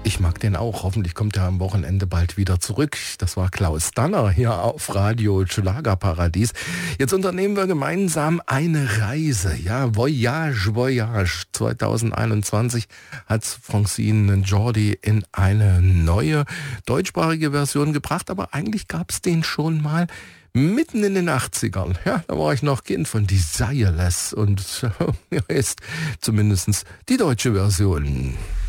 Ich mag den auch. Hoffentlich kommt er am Wochenende bald wieder zurück. Das war Klaus Danner hier auf Radio Schlagerparadies. Jetzt unternehmen wir gemeinsam eine Reise. Ja, Voyage, Voyage. 2021 hat Francine Jordi in eine neue deutschsprachige Version gebracht. Aber eigentlich gab es den schon mal mitten in den 80ern. Ja, da war ich noch Kind von Desireless. Und ist zumindest die deutsche Version.